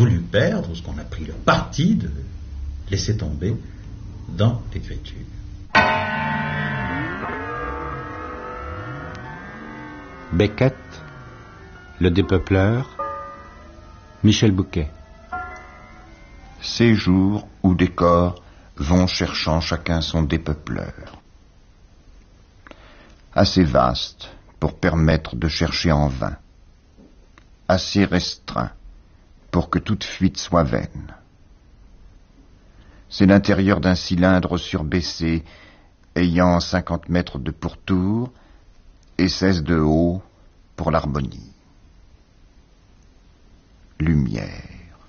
voulu perdre, ce qu'on a pris le parti de laisser tomber dans l'écriture. Beckett, Le dépeupleur, Michel Bouquet. Ces jours où des corps vont cherchant chacun son dépeupleur. Assez vaste pour permettre de chercher en vain. Assez restreint pour que toute fuite soit vaine. C'est l'intérieur d'un cylindre surbaissé, ayant 50 mètres de pourtour et 16 de haut pour l'harmonie. Lumière.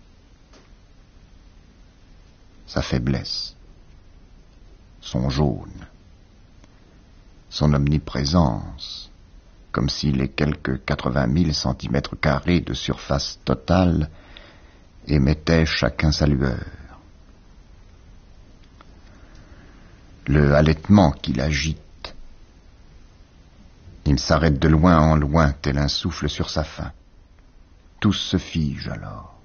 Sa faiblesse. Son jaune. Son omniprésence, comme si les quelques 80 000 centimètres carrés de surface totale émettaient chacun sa lueur. Le halètement qui l'agite. Il s'arrête de loin en loin, tel un souffle sur sa fin. Tous se figent alors.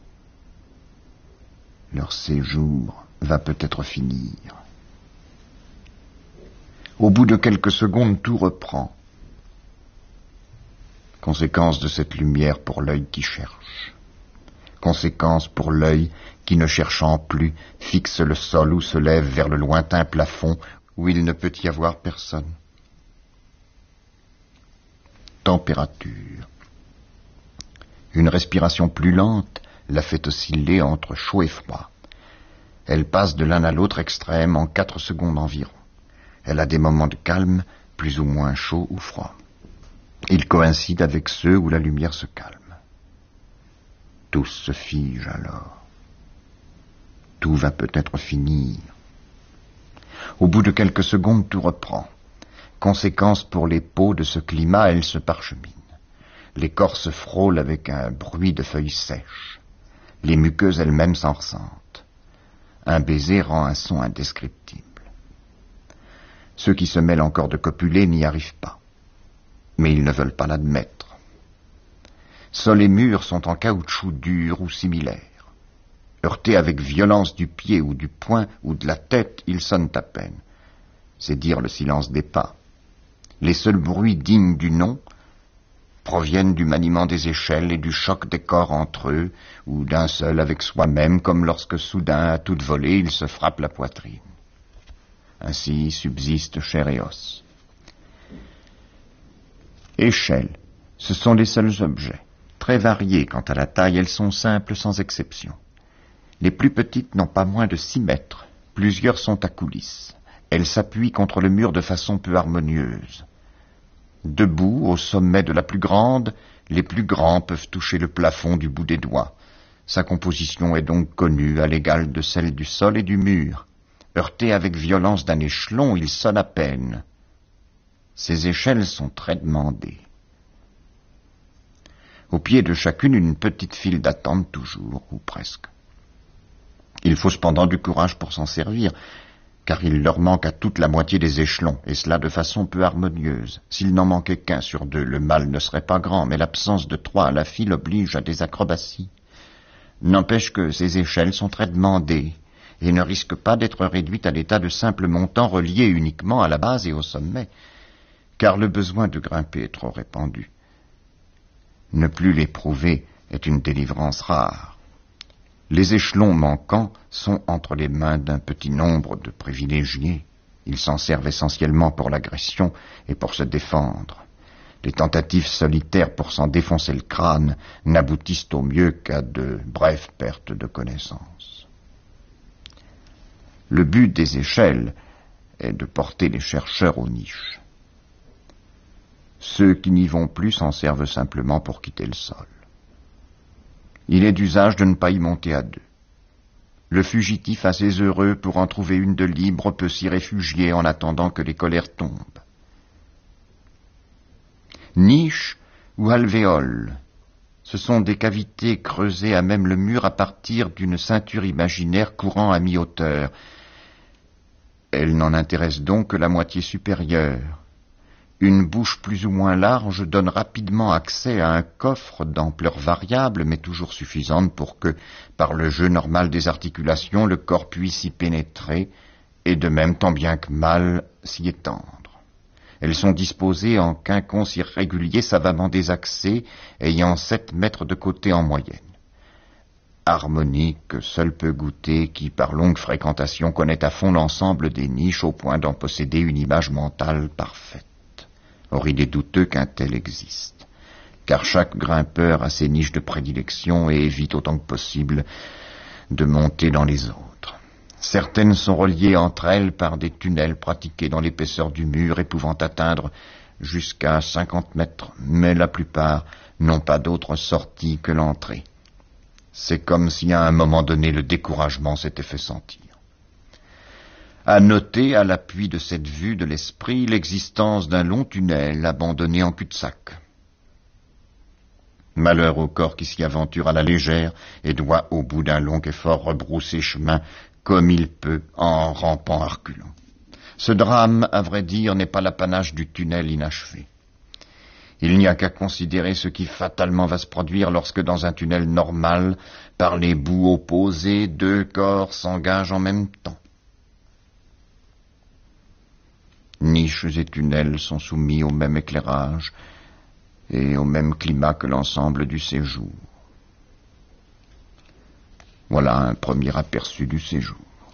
Leur séjour va peut-être finir. Au bout de quelques secondes, tout reprend. Conséquence de cette lumière pour l'œil qui cherche. Conséquence pour l'œil qui, ne cherchant plus, fixe le sol ou se lève vers le lointain plafond où il ne peut y avoir personne. Température. Une respiration plus lente la fait osciller entre chaud et froid. Elle passe de l'un à l'autre extrême en 4 secondes environ. Elle a des moments de calme, plus ou moins chaud ou froid. Ils coïncident avec ceux où la lumière se calme. Tous se figent alors. Tout va peut-être finir. Au bout de quelques secondes, tout reprend. Conséquence pour les peaux de ce climat, elles se parcheminent. L'écorce frôle avec un bruit de feuilles sèches. Les muqueuses elles-mêmes s'en ressentent. Un baiser rend un son indescriptible. Ceux qui se mêlent encore de copuler n'y arrivent pas. Mais ils ne veulent pas l'admettre. Sol et murs sont en caoutchouc dur ou similaire. Heurtés avec violence du pied ou du poing ou de la tête, ils sonnent à peine. C'est dire le silence des pas. Les seuls bruits dignes du nom proviennent du maniement des échelles et du choc des corps entre eux, ou d'un seul avec soi-même, comme lorsque soudain, à toute volée, il se frappe la poitrine. Ainsi subsiste chair et os. Échelles, ce sont les seuls objets. Très variés quant à la taille, elles sont simples sans exception. Les plus petites n'ont pas moins de 6 mètres. Plusieurs sont à coulisses. Elles s'appuient contre le mur de façon peu harmonieuse. Debout, au sommet de la plus grande, les plus grands peuvent toucher le plafond du bout des doigts. Sa composition est donc connue à l'égal de celle du sol et du mur. Heurté avec violence d'un échelon, il sonne à peine. Ces échelles sont très demandées. Au pied de chacune, une petite file d'attente toujours, ou presque. Il faut cependant du courage pour s'en servir, car il leur manque à toute la moitié des échelons, et cela de façon peu harmonieuse. S'il n'en manquait qu'un sur 2, le mal ne serait pas grand, mais l'absence de 3 à la file oblige à des acrobaties. N'empêche que ces échelles sont très demandées, et ne risquent pas d'être réduites à l'état de simples montants reliés uniquement à la base et au sommet, car le besoin de grimper est trop répandu. Ne plus l'éprouver est une délivrance rare. Les échelons manquants sont entre les mains d'un petit nombre de privilégiés. Ils s'en servent essentiellement pour l'agression et pour se défendre. Les tentatives solitaires pour s'en défoncer le crâne n'aboutissent au mieux qu'à de brèves pertes de connaissance. Le but des échelles est de porter les chercheurs aux niches. Ceux qui n'y vont plus s'en servent simplement pour quitter le sol. Il est d'usage de ne pas y monter à 2. Le fugitif assez heureux pour en trouver une de libre peut s'y réfugier en attendant que les colères tombent. Niche ou alvéole, ce sont des cavités creusées à même le mur à partir d'une ceinture imaginaire courant à mi-hauteur. Elles n'en intéressent donc que la moitié supérieure, Une bouche plus ou moins large donne rapidement accès à un coffre d'ampleur variable, mais toujours suffisante pour que, par le jeu normal des articulations, le corps puisse y pénétrer, et de même tant bien que mal s'y étendre. Elles sont disposées en quinconces irréguliers savamment désaxés, ayant 7 mètres de côté en moyenne. Harmonie que seul peut goûter qui, par longue fréquentation, connaît à fond l'ensemble des niches au point d'en posséder une image mentale parfaite. Or, il est douteux qu'un tel existe, car chaque grimpeur a ses niches de prédilection et évite autant que possible de monter dans les autres. Certaines sont reliées entre elles par des tunnels pratiqués dans l'épaisseur du mur et pouvant atteindre jusqu'à 50 mètres, mais la plupart n'ont pas d'autre sortie que l'entrée. C'est comme si à un moment donné le découragement s'était fait sentir. À noter, à l'appui de cette vue de l'esprit, l'existence d'un long tunnel abandonné en cul-de-sac. Malheur au corps qui s'y aventure à la légère et doit, au bout d'un long effort, rebrousser chemin comme il peut en rampant à reculons. Ce drame, à vrai dire, n'est pas l'apanage du tunnel inachevé. Il n'y a qu'à considérer ce qui fatalement va se produire lorsque, dans un tunnel normal, par les bouts opposés, 2 corps s'engagent en même temps. Niches et tunnels sont soumis au même éclairage et au même climat que l'ensemble du séjour. Voilà un premier aperçu du séjour.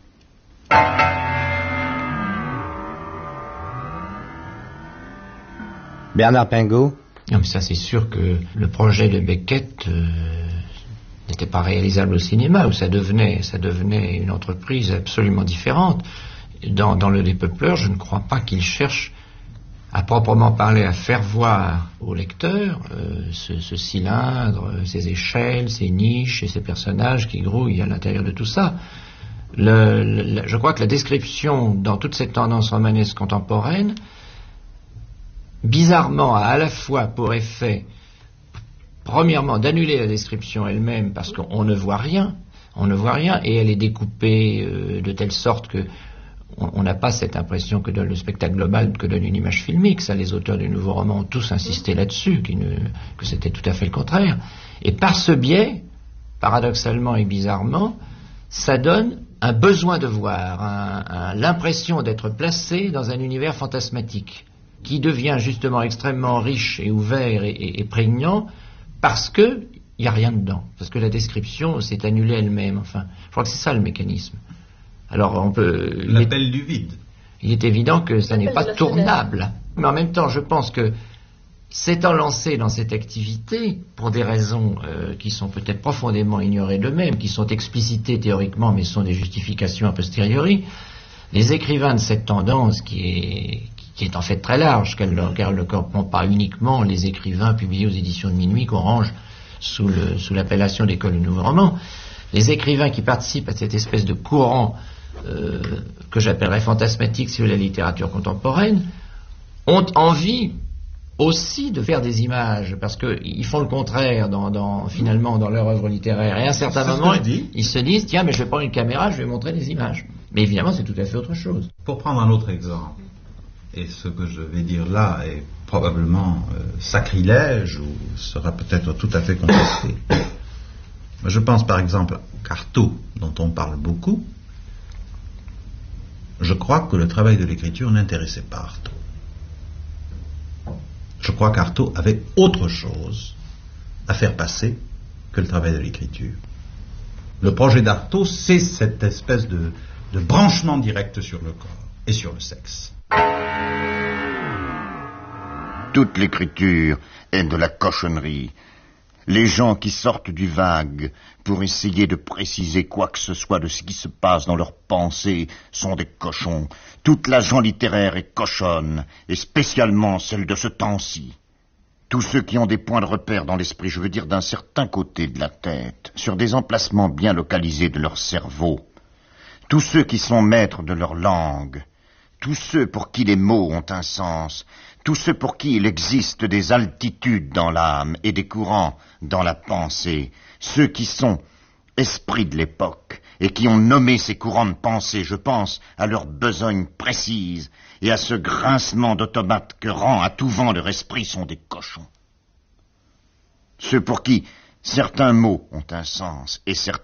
Bernard Pingot. Non, mais ça, c'est sûr que le projet de Beckett n'était pas réalisable au cinéma, où ça devenait une entreprise absolument différente. Dans Le Dépeupleur, je ne crois pas qu'il cherche à proprement parler à faire voir au lecteur ce cylindre, ces échelles, ces niches et ces personnages qui grouillent à l'intérieur de tout ça. Je crois que la description dans toute cette tendance romanesque contemporaine, bizarrement, a à la fois pour effet, premièrement, d'annuler la description elle-même parce qu'on ne voit rien, et elle est découpée de telle sorte que on n'a pas cette impression que donne le spectacle global, que donne une image filmique. Ça, les auteurs du nouveau roman ont tous insisté là-dessus, que c'était tout à fait le contraire. Et par ce biais, paradoxalement et bizarrement, ça donne un besoin de voir, l'impression d'être placé dans un univers fantasmatique, qui devient justement extrêmement riche et ouvert et prégnant, parce que il n'y a rien dedans, parce que la description s'est annulée elle-même. Enfin, je crois que c'est ça le mécanisme. Alors on peut... L'appel du vide. Il est évident que ça n'est pas tournable. Mais en même temps, je pense que s'étant lancé dans cette activité, pour des raisons qui sont peut-être profondément ignorées d'eux-mêmes, qui sont explicitées théoriquement, mais sont des justifications a posteriori, les écrivains de cette tendance qui est en fait très large, car elle ne comprend pas uniquement les écrivains publiés aux éditions de Minuit qu'on range sous l'appellation d'école du nouveau roman, les écrivains qui participent à cette espèce de courant que j'appellerais fantasmatique sur la littérature contemporaine, ont envie aussi de faire des images, parce qu'ils font le contraire finalement dans leur œuvre littéraire. Et à un certain moment, ils se disent, tiens, mais je vais prendre une caméra, je vais montrer des images. Mais évidemment, c'est tout à fait autre chose. Pour prendre un autre exemple, et ce que je vais dire là est probablement sacrilège ou sera peut-être tout à fait contesté. Je pense par exemple à Artaud, dont on parle beaucoup. Je crois que le travail de l'écriture n'intéressait pas Artaud. Je crois qu'Artaud avait autre chose à faire passer que le travail de l'écriture. Le projet d'Artaud, c'est cette espèce de branchement direct sur le corps et sur le sexe. Toute l'écriture est de la cochonnerie. Les gens qui sortent du vague pour essayer de préciser quoi que ce soit de ce qui se passe dans leurs pensées sont des cochons. Toute la gent littéraire est cochonne, et spécialement celle de ce temps-ci. Tous ceux qui ont des points de repère dans l'esprit, je veux dire d'un certain côté de la tête, sur des emplacements bien localisés de leur cerveau. Tous ceux qui sont maîtres de leur langue. Tous ceux pour qui les mots ont un sens, tous ceux pour qui il existe des altitudes dans l'âme et des courants dans la pensée, ceux qui sont esprits de l'époque et qui ont nommé ces courants de pensée. Je pense à leur besogne précise et à ce grincement d'automates que rend à tout vent leur esprit sont des cochons. Ceux pour qui certains mots ont un sens et certains